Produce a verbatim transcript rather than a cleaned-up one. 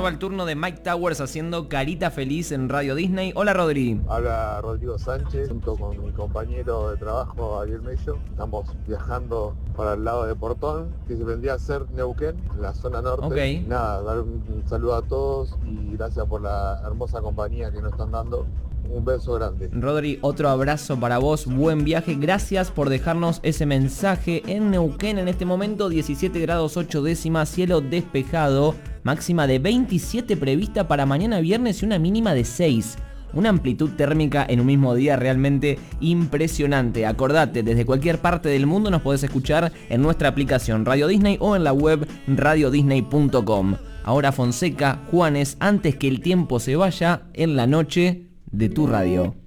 Sonaba el turno de Mike Towers haciendo Carita Feliz en Radio Disney. Hola, Rodri. Habla Rodrigo Sánchez, junto con mi compañero de trabajo, Ariel Mello. Estamos viajando para el lado de Portón, que se vendría a ser Neuquén, en la zona norte. Ok. Nada, dar un saludo a todos y gracias por la hermosa compañía que nos están dando. Un beso grande. Rodri, otro abrazo para vos, buen viaje, gracias por dejarnos ese mensaje. En Neuquén en este momento diecisiete grados ocho décimas, cielo despejado, máxima de veintisiete prevista para mañana viernes y una mínima de seis. Una amplitud térmica en un mismo día realmente impresionante. Acordate, desde cualquier parte del mundo nos podés escuchar en nuestra aplicación Radio Disney o en la web radio disney punto com. Ahora Fonseca, Juanes, antes que el tiempo se vaya, en la noche de tu radio.